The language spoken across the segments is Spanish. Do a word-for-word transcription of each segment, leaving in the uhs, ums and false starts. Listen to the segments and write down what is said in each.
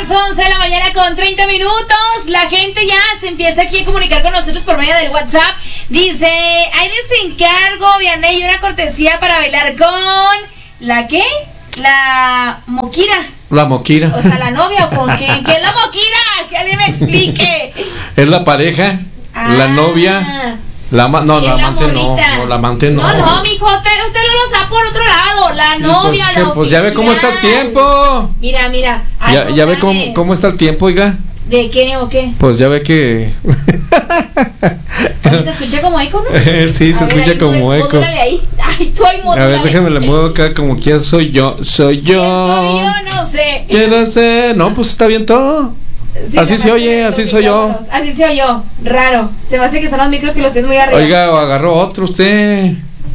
las once de la mañana con treinta minutos. La gente ya se empieza aquí a comunicar con nosotros por medio del WhatsApp. Dice, hay desencargo, Vianey, y una cortesía para bailar con... ¿La qué? La Moquira. La Moquira. O sea, la novia o con quién. ¿Qué es la Moquira? Que alguien me explique. Es la pareja, ah. la novia... La ma- no, la amante no, no, la amante no. No, no, mijo, usted, usted lo sabe por otro lado. La sí, novia, pues, la pues ya ve cómo está el tiempo. Mira, mira. Ya, ya ve cómo, cómo está el tiempo, oiga. ¿De qué o qué? Pues ya ve que... ¿Se escucha como eco, no? Sí, se a escucha ver, ahí, como mude, eco. Ahí. Ay, tú ahí, a ver, déjame le muevo acá como quién soy yo. Soy yo. ¿Quién soy yo? No sé. ¿Quién no sé? No, pues está bien todo. Sí, así se oye, así soy yo. Así se oyó, raro. Se me hace que son los micros que los tienen muy arriba. Oiga, o agarró otro usted.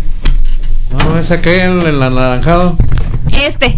No, ese acá en el anaranjado. Este.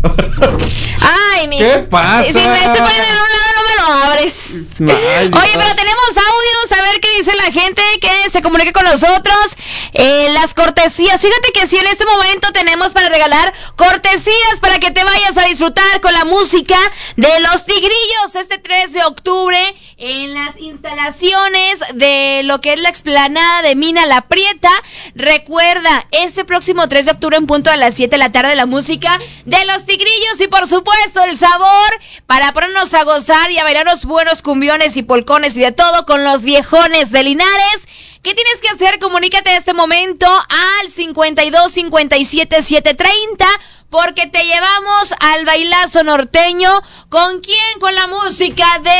Ay, mi. ¿Qué pasa? Si me estoy poniendo en un lado, no me lo abres. Ay, oye, pero tenemos audios, a ver qué dice la gente que se comunique con nosotros. Eh, las cortesías, fíjate que sí, en este momento tenemos para regalar cortesías para que te vayas a disfrutar con la música de Los Tigrillos este tres de octubre en las instalaciones de lo que es la explanada de Mina La Prieta. Recuerda, este próximo tres de octubre en punto a las siete de la tarde, la música de Los Tigrillos y por supuesto el sabor para ponernos a gozar y a bailar los buenos cumbiones y polcones y de todo con los viejones de Linares. ¿Qué tienes que hacer? Comunícate en este momento al cincuenta y dos cincuenta y siete setecientos treinta porque te llevamos al bailazo norteño. ¿Con quién? Con la música de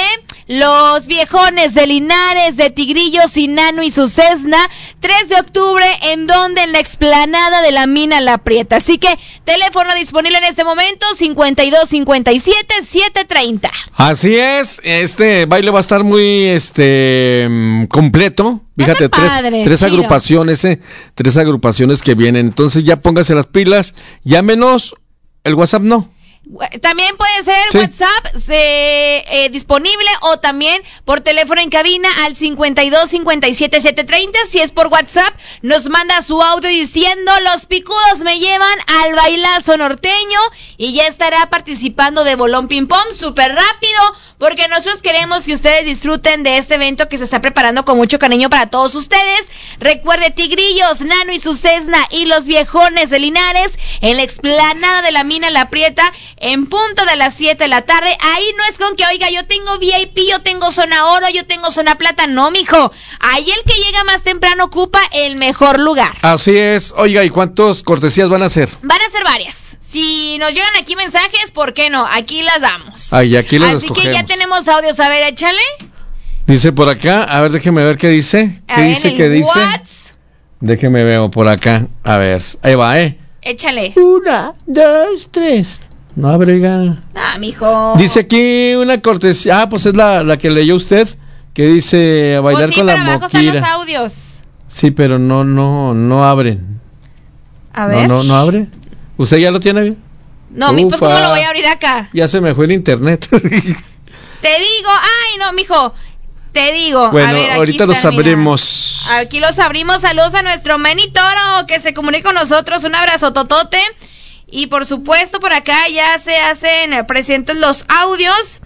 los viejones de Linares, de Tigrillos y Nano y su Cessna, tres de octubre, ¿en donde? En la explanada de la Mina La Prieta. Así que teléfono disponible en este momento, cincuenta y dos cincuenta y siete setecientos treinta. Así es, este baile va a estar muy este completo. Fíjate, tres, padre, tres agrupaciones, eh, tres agrupaciones que vienen. Entonces ya póngase las pilas, llámenos, el WhatsApp no. También puede ser sí. WhatsApp se, eh, disponible o también por teléfono en cabina al cincuenta y dos cincuenta y siete setecientos treinta. Si es por WhatsApp, nos manda su audio diciendo los picudos me llevan al bailazo norteño y ya estará participando de Bolón Ping Pong súper rápido porque nosotros queremos que ustedes disfruten de este evento que se está preparando con mucho cariño para todos ustedes. Recuerde, Tigrillos, Nano y su Cessna y los viejones de Linares en la explanada de la Mina La Prieta en punto de las siete de la tarde. Ahí no es con que, oiga, yo tengo V I P, yo tengo zona oro, yo tengo zona plata. No, mijo. Ahí el que llega más temprano ocupa el mejor lugar. Así es. Oiga, ¿y cuántas cortesías van a hacer? Van a ser varias. Si nos llegan aquí mensajes, ¿por qué no? Aquí las damos. Ay, aquí las Así escogemos. Que ya tenemos audios. A ver, échale. Dice por acá, a ver, déjeme ver qué dice. ¿Qué ver, dice? ¿Qué dice? What's... Déjeme ver por acá. A ver, ahí va, ¿eh? Échale. Una, dos, tres. No abrega. Ah, mijo. Dice aquí una cortesía. Ah, pues es la, la que leyó usted. Que dice a bailar pues sí, con la Moquira. Abajo están los audios. Sí, pero no, no, no abren. A ver. No, no, no abre. ¿Usted ya lo tiene bien? No, mi, pues ¿cómo lo voy a abrir acá? Ya se me fue el internet. Te digo, ay, no, mijo. Te digo. Bueno, a ver, aquí ahorita están, los abrimos. Mira. Aquí los abrimos. Saludos a nuestro Manny Toro que se comunica con nosotros. Un abrazo totote. Y por supuesto por acá ya se hacen presentes los audios.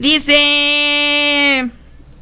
Dice...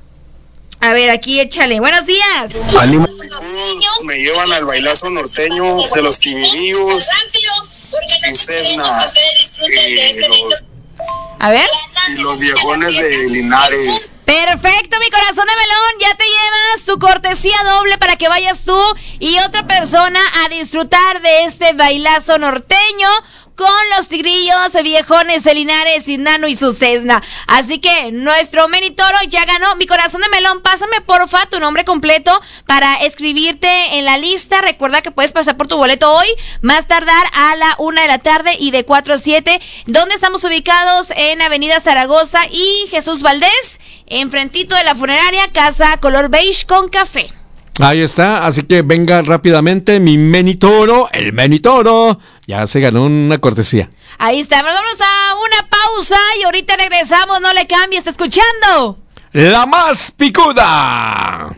A ver, aquí échale. Buenos días. Ánimo, me llevan al bailazo norteño de los Tigrillos y Cessna, eh, los, a ver. y los viejones de Linares. Perfecto, mi corazón de melón, ya te llevas tu cortesía doble para que vayas tú y otra persona a disfrutar de este bailazo norteño con los Tigrillos, viejones de Linares y Nano y su Cessna. Así que nuestro Manny Toro ya ganó. Mi corazón de melón, pásame porfa tu nombre completo para escribirte en la lista. Recuerda que puedes pasar por tu boleto hoy, más tardar a la una de la tarde y de cuatro a siete. ¿Dónde estamos ubicados? En Avenida Zaragoza y Jesús Valdés, enfrentito de la funeraria, casa color beige con café. Ahí está, así que venga rápidamente mi Manny Toro, el Manny Toro, ya se ganó una cortesía. Ahí está, vamos a una pausa y ahorita regresamos, no le cambie, está escuchando La Más Picuda.